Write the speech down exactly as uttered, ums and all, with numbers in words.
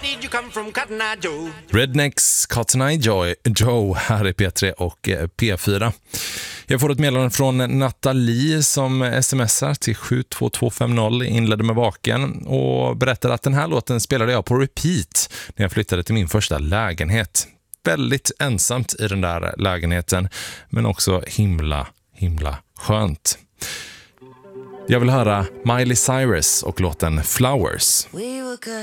did you come from, Cotton Eye Joe? Rednecks, Cotton Eye Joe, Joe här i P tre och P fyra. Jag får ett meddelande från Nathalie som smsar till sju två två fem noll, inledde med vaken och berättade att den här låten spelade jag på repeat när jag flyttade till min första lägenhet. Väldigt ensamt i den där lägenheten, men också himla, himla skönt. Jag vill höra Miley Cyrus och låten Flowers.